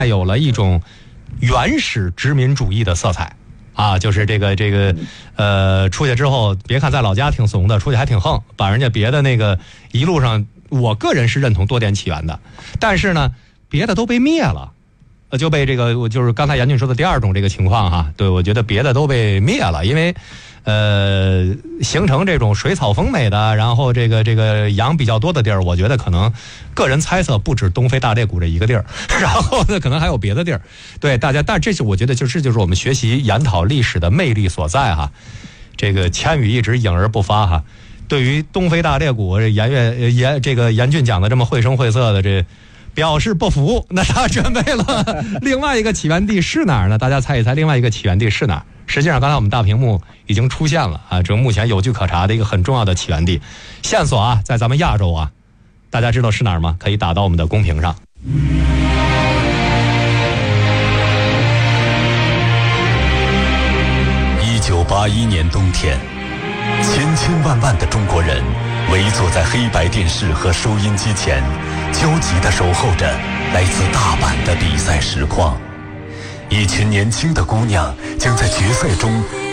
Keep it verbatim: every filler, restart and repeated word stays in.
带有了一种原始殖民主义的色彩啊，就是这个这个呃，出去之后，别看在老家挺怂的，出去还挺横，把人家别的那个一路上，我个人是认同多点起源的，但是呢，别的都被灭了。呃，就被这个，我就是刚才严俊说的第二种这个情况哈，对，我觉得别的都被灭了，因为，呃，形成这种水草丰美的，然后这个这个羊比较多的地儿，我觉得可能个人猜测不止东非大裂谷这一个地儿，然后呢，可能还有别的地儿，对大家，但这是我觉得就是就是我们学习研讨历史的魅力所在哈，这个千语一直隐而不发哈，对于东非大裂谷严岳严这个严俊讲的这么绘声绘色的这。表示不服，那他准备了另外一个起源地是哪儿呢？大家猜一猜，另外一个起源地是哪儿？实际上，刚才我们大屏幕已经出现了啊，这目前有据可查的一个很重要的起源地线索啊，在咱们亚洲啊，大家知道是哪儿吗？可以打到我们的公屏上。 一九八一年冬天，千千万万的中国人围坐在黑白电视和收音机前，焦急地守候着来自大阪的比赛实况。一群年轻的姑娘将在决赛中